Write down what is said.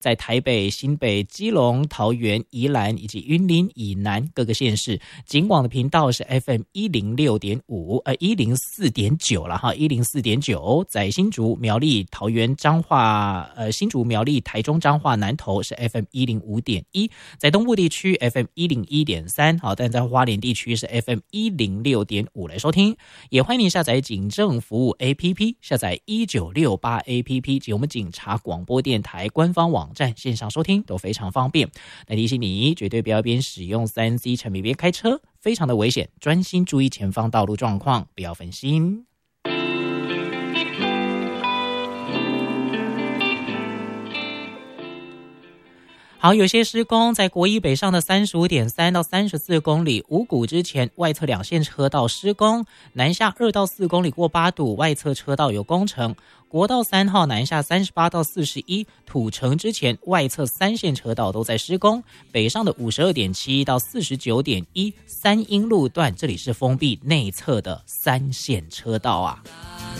在台北、新北、基隆、桃园、宜兰以及云林以南各个县市，警广的频道是 FM 104.9了哈，104.9，在新竹、苗栗、桃园、彰化，新竹、苗栗、台中、彰化、南投是 FM 105.1，在东部地区 FM 101.3，好，但在花莲地区是 FM 106.5来收听。也欢迎您下载警政服务 APP， 下载1968 APP 及我们警察广播电台官方网站线上收听都非常方便。那提醒你，绝对不要边使用 3C 产品边开车，非常的危险，专心注意前方道路状况，不要分心。好，有些施工在国一北上的 35.3 到34公里五股之前，外侧两线车道施工，南下2到4公里过八堵外侧车道有工程。国道3号南下38到41土城之前，外侧3线车道都在施工，北上的 52.7 到 49.1 三英路段，这里是封闭内侧的3线车道啊。